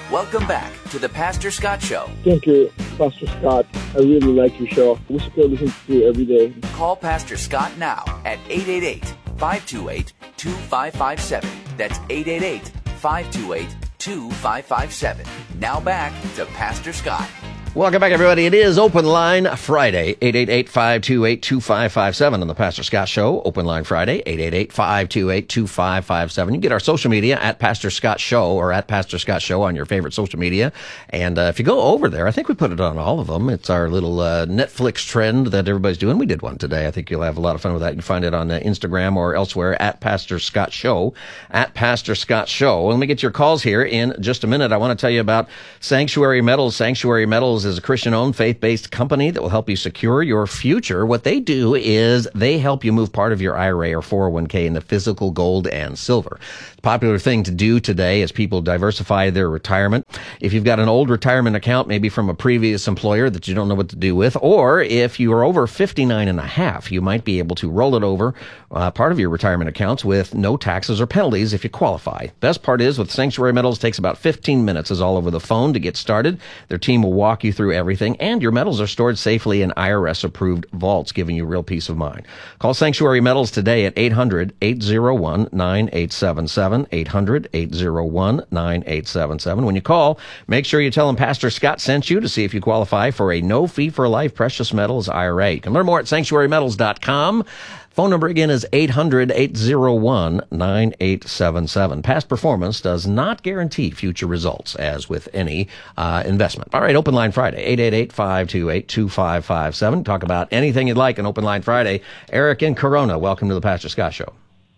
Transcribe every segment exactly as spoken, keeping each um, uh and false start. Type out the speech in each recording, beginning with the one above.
Welcome back to the Pastor Scott Show. Thank you, Pastor Scott. I really like your show. We should listen to you every day. Call Pastor Scott now at eight eight eight, five two eight, two five five seven. That's eight eight eight, five two eight, two five five seven. Now back to Pastor Scott. Welcome back, everybody. It is Open Line Friday, eight eight eight, five two eight, two five five seven on the Pastor Scott Show. Open Line Friday, eight eight eight, five two eight, two five five seven. You can get our social media at Pastor Scott Show or at Pastor Scott Show on your favorite social media. And uh, if you go over there, I think we put it on all of them. It's our little uh, Netflix trend that everybody's doing. We did one today. I think you'll have a lot of fun with that. You can find it on uh, Instagram or elsewhere at Pastor Scott Show, at Pastor Scott Show. Well, let me get your calls here in just a minute. I want to tell you about Sanctuary Metals. Sanctuary Metals is a Christian-owned, faith-based company that will help you secure your future. What they do is they help you move part of your I R A or four oh one k into physical gold and silver. The popular thing to do today is people diversify their retirement. If you've got an old retirement account, maybe from a previous employer that you don't know what to do with, or if you are over fifty-nine and a half, you might be able to roll it over, uh, part of your retirement accounts with no taxes or penalties if you qualify. Best part is with Sanctuary Metals, it takes about fifteen minutes is all over the phone to get started. Their team will walk you through everything, and your metals are stored safely in I R S-approved vaults, giving you real peace of mind. Call Sanctuary Metals today at eight hundred, eight oh one, nine eight seven seven, eight hundred, eight oh one, nine eight seven seven. When you call, make sure you tell them Pastor Scott sent you to see if you qualify for a no-fee-for-life precious metals I R A. You can learn more at sanctuary metals dot com. Phone number again is eight hundred, eight oh one, nine eight seven seven. Past performance does not guarantee future results, as with any uh, investment. All right, Open Line Friday, eight eight eight, five two eight, two five five seven. Talk about anything you'd like on Open Line Friday. Eric in Corona, welcome to the Pastor Scott Show.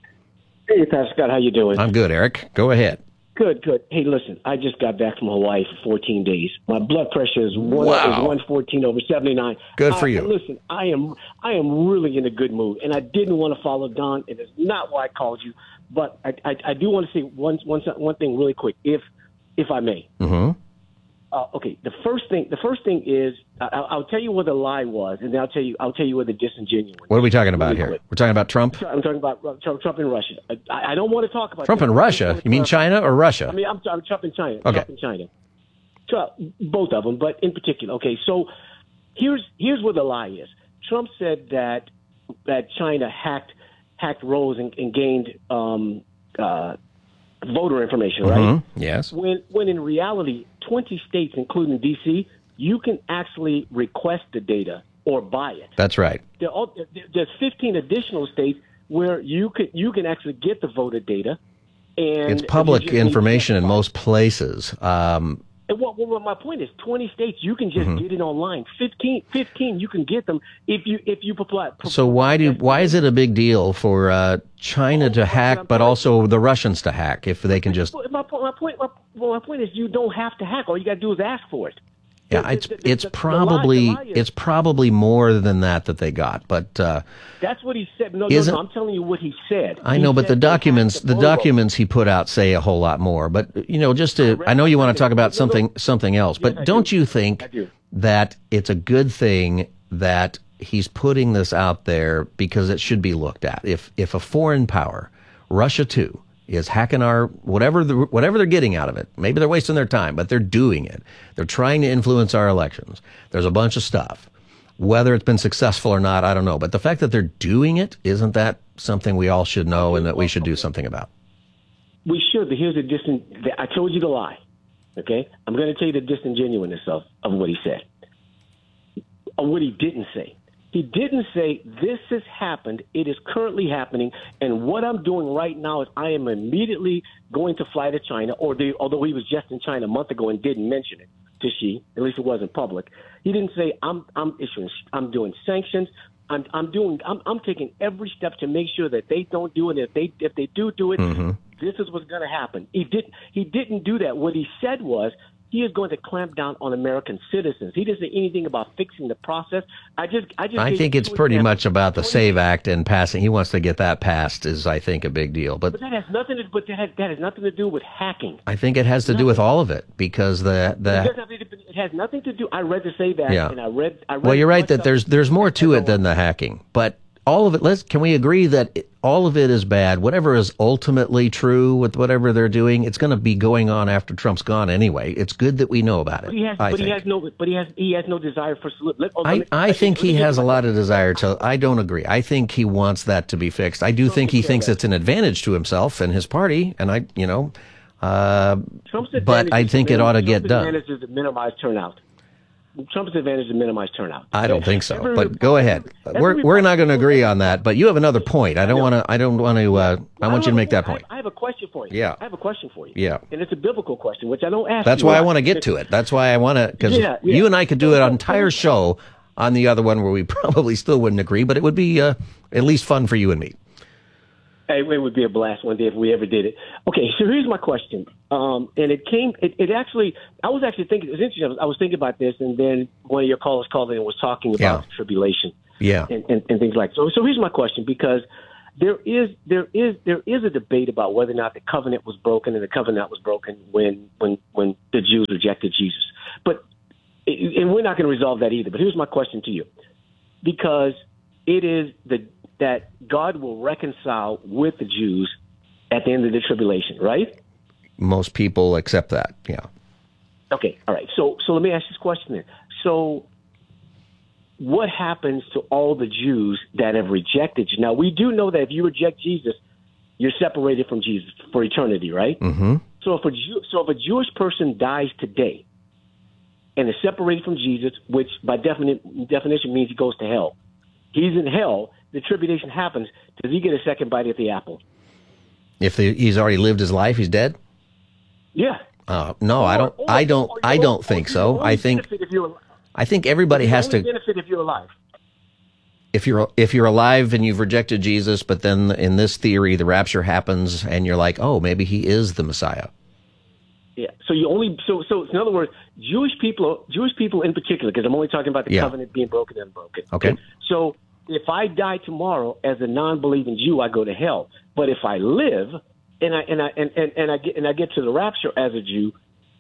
Hey, Pastor Scott, how you doing? I'm good, Eric. Go ahead. Good, good. Hey, listen, I just got back from Hawaii for fourteen days. My blood pressure is one Wow. is one fourteen over seventy-nine. Good for I, you. Listen, I am I am really in a good mood, and I didn't want to follow Don. It is not why I called you, but I I, I do want to say one one one thing really quick, if if I may. Mm-hmm. Uh, okay, the first thing the first thing is I, I'll tell you what the lie was, and then I'll tell you I'll tell you what the disingenuous. What are we talking about really here? quick. We're talking about Trump? I'm talking about uh, Trump, Trump and Russia. I, I don't want to talk about Trump and Russia? You mean China or Russia? I mean, I'm, I'm Trump and China. Okay. Trump and China. Trump, both of them, but in particular. Okay, so here's here's where the lie is. Trump said that that China hacked hacked rolls and, and gained um, uh, voter information, right? Mm-hmm. Yes. When when in reality, twenty states, including D C, you can actually request the data or buy it. That's right. There are, there's fifteen additional states where you could you can actually get the voter data. And It's public you just information need to in most places. Um, And what, what my point is, twenty states you can just Mm-hmm. get it online. fifteen, fifteen you can get them if you if you apply. so why do why is it a big deal for uh, China to hack, but also the Russians to hack if they can just? My, point- my point, my, well, my point is, you don't have to hack. All you got to do is ask for it. Yeah, The- it's the- the- it's the- the probably lie- the lie is- it's probably more than that that they got, but uh, That's what he said. No, no, Isn't- no. I'm telling you what he said. I He know. But the said they hacked documents the voter rolls. documents he put out say a whole lot more. But you know, just to I know you want to talk about something something else, Yes, but I don't do. you I think do. that it's a good thing that he's putting this out there because it should be looked at? If if a foreign power, Russia too, is hacking our whatever the, whatever they're getting out of it. Maybe they're wasting their time, but they're doing it. They're trying to influence our elections. There's a bunch of stuff. Whether it's been successful or not, I don't know. But the fact that they're doing it, isn't that something we all should know and that we should do something about? We should, but here's the distant. I told you the lie. Okay, I'm going to tell you the disingenuousness of, of what he said, of what he didn't say. He didn't say this has happened. It is currently happening, and what I'm doing right now is I am immediately going to fly to China. Or the, although he was just in China a month ago and didn't mention it to Xi, at least it wasn't public. He didn't say I'm I'm issuing. I'm doing sanctions. I'm I'm doing. I'm I'm taking every step to make sure that they don't do it. If they if they do do it, Mm-hmm. this is what's going to happen. He didn't. He didn't do that. What he said was he is going to clamp down on American citizens. He didn't say anything about fixing the process. I just. I just. I gave think you it's two pretty examples. much about the twenty SAVE Act and passing. He wants to get that passed is, I think, a big deal. But But that has nothing to. But that has, that has nothing to do with hacking. I think it has to do with all of it because the It, the doesn't have to, it has nothing to do. I read the SAVE Act, Yeah. and I read. I read well, you're right much that of- there's there's more to it than the hacking, but all of it, let's, can we agree that it, all of it is bad? Whatever is ultimately true with whatever they're doing, it's going to be going on after Trump's gone anyway. It's good that we know about it. But he has, I but think. he has no, but he has, he has no desire for. Let, oh, I, me, I think he has a my, lot of desire to. I don't agree. I think he wants that to be fixed. I do think he thinks it's an advantage to himself and his party, and I, you know, uh, but I think it ought to get done. Trump's advantage is to minimize turnout. Trump's advantage is to minimize turnout. I don't think so, every, but go ahead. every, We're we're not going to agree on that, but you have another point. I don't want to. I don't want to. Uh, I want you to make that point. I, I have a question for you. Yeah. I have a question for you. Yeah. And it's a biblical question, which I don't ask. That's you why a I lot. want to get to it. That's why I want to, because Yeah, yeah. you and I could do an entire show on the other one where we probably still wouldn't agree, but it would be uh, at least fun for you and me. Hey, it would be a blast one day if we ever did it. Okay, so here's my question. Um, and it came, it, it actually, I was actually thinking, it was interesting. I was, I was thinking about this, and then one of your callers called in and was talking about Yeah. the tribulation. Yeah. And, and, and things like that. So, so here's my question, because there is, there is, there is a debate about whether or not the covenant was broken, and the covenant was broken when, when, when the Jews rejected Jesus. But, and we're not going to resolve that either. But here's my question to you, because it is the, that God will reconcile with the Jews at the end of the tribulation, right? Most people accept that. Yeah. Okay. All right. So, so let me ask this question then. So, what happens to all the Jews that have rejected you? Now, we do know that if you reject Jesus, you're separated from Jesus for eternity, right? Mm-hmm. So, if a Jew, so if a Jewish person dies today and is separated from Jesus, which by defini- definition means he goes to hell, he's in hell. The tribulation happens. Does he get a second bite at the apple? If the, he's already lived his life, he's dead. Yeah. Uh, no, Or- I don't. or- I don't. or- I or- don't or think you so. only I think. benefit if you're- I think everybody you has only to. benefit if you're alive. If you're if you're alive and you've rejected Jesus, but then in this theory, the rapture happens, and you're like, oh, maybe he is the Messiah. Yeah. So you only so so in other words, Jewish people, Jewish people in particular, because I'm only talking about the Yeah. covenant being broken and unbroken. Okay. So if I die tomorrow as a non-believing Jew, I go to hell. But if I live and I and I and, and, and I get and I get to the rapture as a Jew,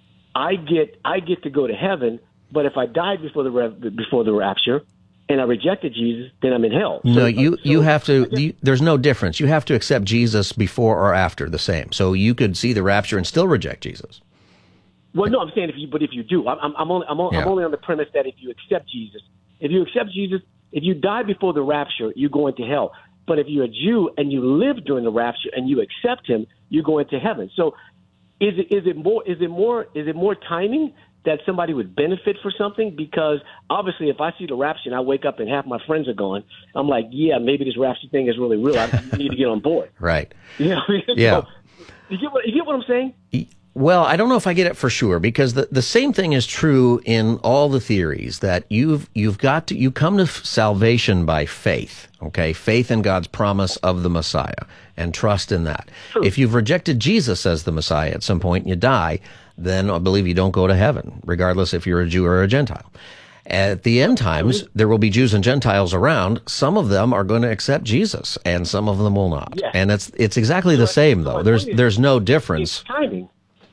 I get I get to go to heaven. But if I died before the rev- before the rapture and I rejected Jesus, then I'm in hell. No, So- you so you have to. I guess- You, there's no difference. You have to accept Jesus before or after the same. So you could see the rapture and still reject Jesus. Well, no, I'm saying if you, but if you do, I'm, I'm, I'm only, I'm, only, Yeah. I'm only on the premise that if you accept Jesus, if you accept Jesus, if you die before the rapture, you're going to hell. But if you're a Jew and you live during the rapture and you accept Him, you're going to heaven. So, is it is it more is it more is it more timing that somebody would benefit for something? Because obviously, if I see the rapture and I wake up and half my friends are gone, I'm like, yeah, maybe this rapture thing is really real. I need to get on board. Right. You know? Yeah. So, you get what you get what I'm saying? Well, I don't know if I get it for sure, because the, the same thing is true in all the theories, that you've you've got to you come to salvation by faith, okay? Faith in God's promise of the Messiah and trust in that. True. If you've rejected Jesus as the Messiah at some point and you die, then I believe you don't go to heaven, regardless if you're a Jew or a Gentile. At the end times, there will be Jews and Gentiles around. Some of them are going to accept Jesus, and some of them will not. Yeah. And it's it's exactly the same, though. There's there's no difference. It's timing.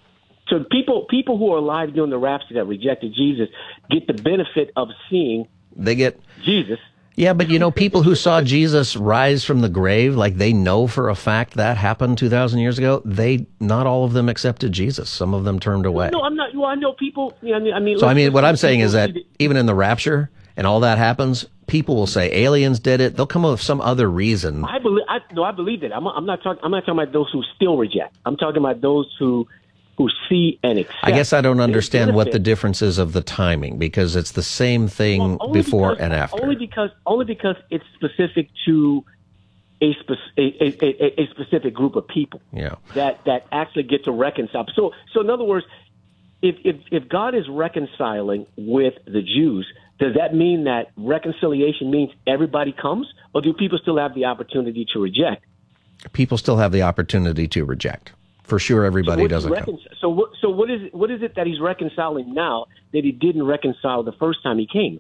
So people people who are alive during the rapture that rejected Jesus get the benefit of seeing They get Jesus. Yeah, but you know, people who saw Jesus rise from the grave, like they know for a fact that happened two thousand years ago, they, not all of them accepted Jesus. Some of them turned away. No, I'm not. Well, I know people. You know, I mean, I mean. So, I let's mean, just what say I'm saying is people that see the- even in the rapture and all that happens, people will say aliens did it. They'll come up with some other reason. I believe. I, no, I believe that. I'm, I'm not talking. I'm not talking about those who still reject. I'm talking about those who who see and accept. I guess I don't understand what the benefit. difference is of the timing, because it's the same thing Well, only before because- and after. Only because only because it's specific to a, spec- a, a, a, a specific group of people. Yeah. That that actually get to reconcile. So so in other words, if if if God is reconciling with the Jews, does that mean that reconciliation means everybody comes, or do people still have the opportunity to reject? People still have the opportunity to reject. For sure, everybody What's doesn't recon- come. So what so what is it, what is it that he's reconciling now that he didn't reconcile the first time he came?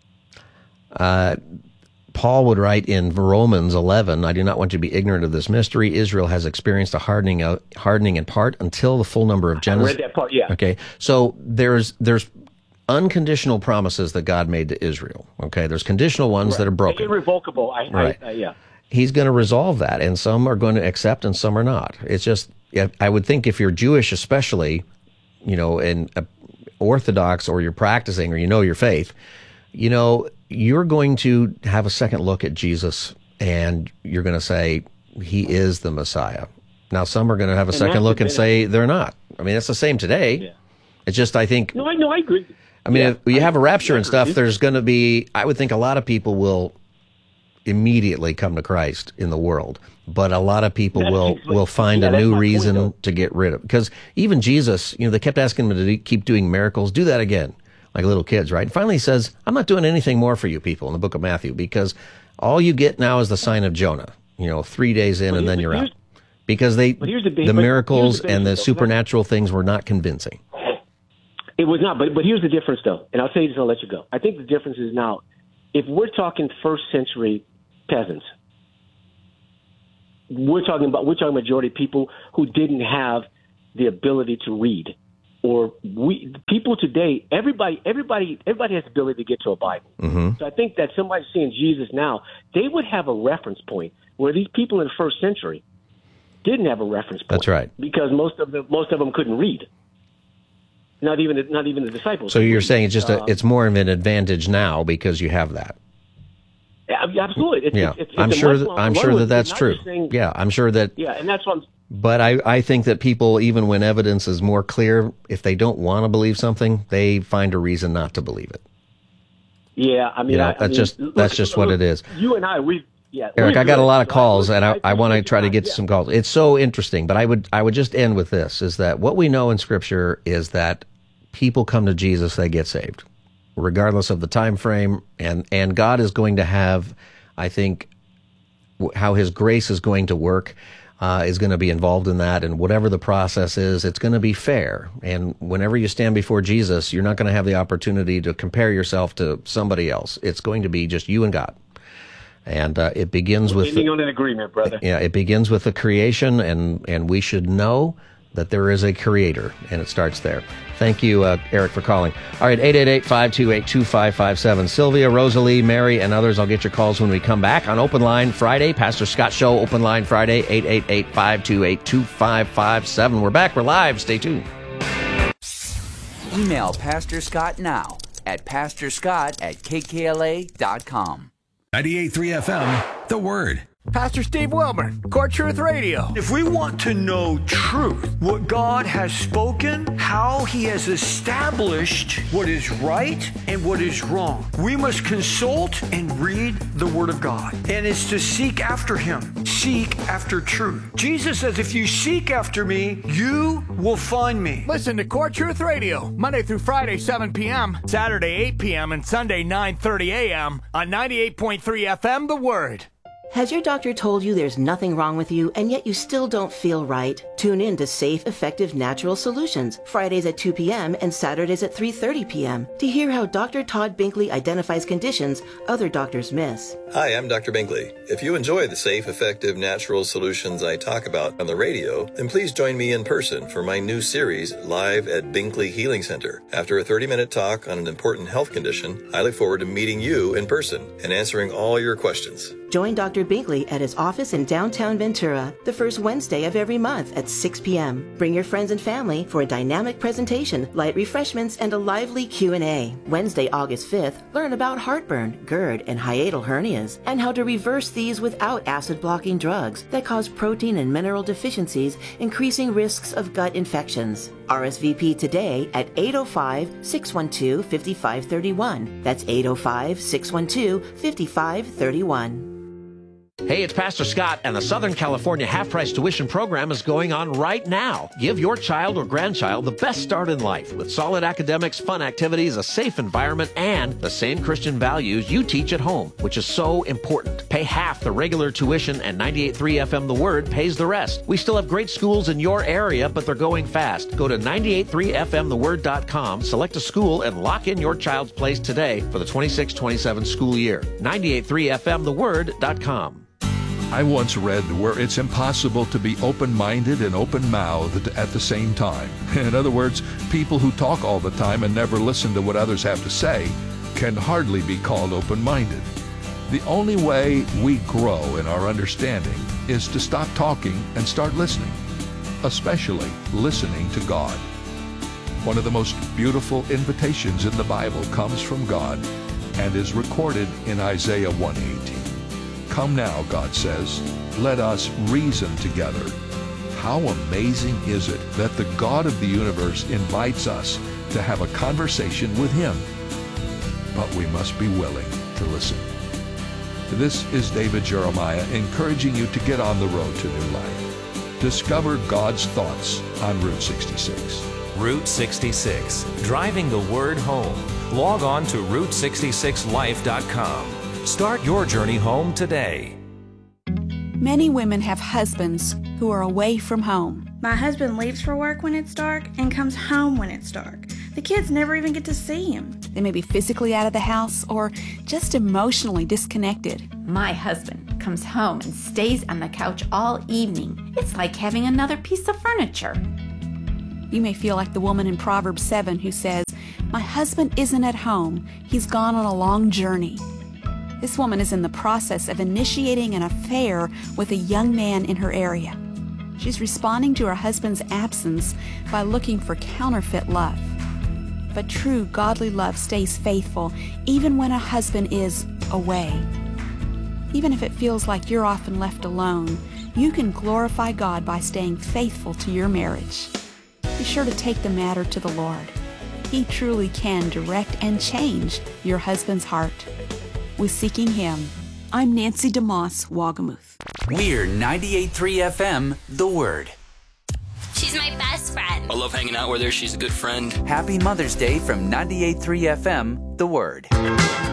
Paul would write in Romans eleven, I do not want you to be ignorant of this mystery. Israel has experienced a hardening uh, hardening in part until the full number of I Genesis. read that part. Yeah. Okay. So there's there's unconditional promises that God made to Israel. Okay, there's conditional ones Right. that are broken. Irrevocable. I, Right. I, uh, yeah. He's going to resolve that, and some are going to accept and some are not. It's just, I would think if you're Jewish especially, you know, and uh, Orthodox, or you're practicing, or you know your faith, you know, you're going to have a second look at Jesus, and you're going to say, he is the Messiah. Now, some are going to have a And second that's look the and say they're not. I mean, it's the same today. Yeah. It's just, I think, No, I know. I agree. I mean, Yeah, if you have a rapture and stuff, I- there's going to be, I would think a lot of people will immediately come to Christ in the world, but a lot of people That's will, exactly- will find yeah, a that's new my point, reason though. to get rid of. Because even Jesus, you know, they kept asking him to do, keep doing miracles, do that again, like little kids, right? And finally he says, I'm not doing anything more for you people in the book of Matthew, because all you get now is the sign of Jonah, you know, three days in But and then here's- you're out. here's- Because they, But here's the big- the but miracles here's the and the basic, though. supernatural things were not convincing. It was not, but but here's the difference, though, and I'll tell you this and I'll let you go. I think the difference is now, if we're talking first century peasants, we're talking about we're talking majority of people who didn't have the ability to read, or we people today. Everybody, everybody, everybody has the ability to get to a Bible. Mm-hmm. So I think that somebody seeing Jesus now, they would have a reference point where these people in the first century didn't have a reference point. That's right. Because most of them most of them couldn't read. Not even not even the disciples. So you're saying it's just a, Uh, it's more of an advantage now because you have that. Yeah, absolutely. It's, Yeah, it's, it's, I'm it's a sure much that longer I'm run sure with that it. that's Not true. just saying- Yeah, I'm sure that. Yeah, and that's what I'm. But I, I think that people, even when evidence is more clear, if they don't want to believe something, they find a reason not to believe it. Yeah, I mean, You know, I, I that's mean, just- look, that's just what look, it is. You and I, we. Yeah, Eric, we're I got a good. lot of So calls, I- and I, I appreciate want to your try to time. get Yeah. some calls. It's so interesting, but I would I would just end with this: is that what we know in Scripture is that people come to Jesus, they get saved, regardless of the time frame, and and God is going to have, I think, w- how His grace is going to work. Uh, is going to be involved in that, and whatever the process is, it's going to be fair. And whenever you stand before Jesus, you're not going to have the opportunity to compare yourself to somebody else. It's going to be just you and God. And uh, it begins with Ending on an agreement, brother. yeah, it begins with the creation, and and we should know that there is a creator, and it starts there. Thank you, uh, Eric, for calling. All right, eight eight eight, five two eight, two five five seven. Sylvia, Rosalie, Mary, and others, I'll get your calls when we come back on Open Line Friday. Pastor Scott Show, Open Line Friday, eight eight eight, five two eight, two five five seven. We're back. We're live. Stay tuned. Email Pastor Scott now at pastorscott at k k l a dot com. ninety-eight point three F M, The Word. Pastor Steve Wilburn, Core Truth Radio. If we want to know truth, what God has spoken, how He has established what is right and what is wrong, we must consult and read the Word of God. And it's to seek after Him, seek after truth. Jesus says, if you seek after me, you will find me. Listen to Core Truth Radio, Monday through Friday, seven p.m., Saturday, eight p.m., and Sunday, nine thirty a.m. on ninety-eight point three F M, The Word. Has your doctor told you there's nothing wrong with you and yet you still don't feel right? Tune in to Safe, Effective Natural Solutions, Fridays at two p.m. and Saturdays at three thirty p.m. to hear how Doctor Todd Binkley identifies conditions other doctors miss. Hi, I'm Doctor Binkley. If you enjoy the safe, effective, natural solutions I talk about on the radio, then please join me in person for my new series, Live at Binkley Healing Center. After a thirty-minute talk on an important health condition, I look forward to meeting you in person and answering all your questions. Join Doctor Binkley at his office in downtown Ventura the first Wednesday of every month at six p.m. Bring your friends and family for a dynamic presentation, light refreshments, and a lively Q and A. Wednesday, August fifth, learn about heartburn, GERD, and hiatal hernias, and how to reverse these without acid-blocking drugs that cause protein and mineral deficiencies, increasing risks of gut infections. R S V P today at eight oh five, six one two, five five three one. That's eight oh five, six one two, five five three one. Hey, it's Pastor Scott, and the Southern California half-price tuition program is going on right now. Give your child or grandchild the best start in life with solid academics, fun activities, a safe environment, and the same Christian values you teach at home, which is so important. Pay half the regular tuition, and ninety-eight point three F M The Word pays the rest. We still have great schools in your area, but they're going fast. Go to ninety-eight point three F M the word dot com, select a school, and lock in your child's place today for the twenty-six twenty-seven school year. ninety-eight point three F M the word dot com. I once read where it's impossible to be open-minded and open-mouthed at the same time. In other words, people who talk all the time and never listen to what others have to say can hardly be called open-minded. The only way we grow in our understanding is to stop talking and start listening, especially listening to God. One of the most beautiful invitations in the Bible comes from God and is recorded in Isaiah one eighteen. Come now, God says, let us reason together. How amazing is it that the God of the universe invites us to have a conversation with Him? But we must be willing to listen. This is David Jeremiah encouraging you to get on the road to new life. Discover God's thoughts on Route sixty-six. Route sixty-six, driving the word home. Log on to route sixty-six life dot com. Start your journey home today. Many women have husbands who are away from home. My husband leaves for work when it's dark and comes home when it's dark. The kids never even get to see him. They may be physically out of the house or just emotionally disconnected. My husband comes home and stays on the couch all evening. It's like having another piece of furniture. You may feel like the woman in Proverbs seven who says, "My husband isn't at home. He's gone on a long journey." This woman is in the process of initiating an affair with a young man in her area. She's responding to her husband's absence by looking for counterfeit love. But true godly love stays faithful even when a husband is away. Even if it feels like you're often left alone, you can glorify God by staying faithful to your marriage. Be sure to take the matter to the Lord. He truly can direct and change your husband's heart. With Seeking Him, I'm Nancy DeMoss, Wagamuth. We're ninety-eight point three F M, The Word. She's my best friend. I love hanging out with her. She's a good friend. Happy Mother's Day from ninety-eight point three F M, The Word.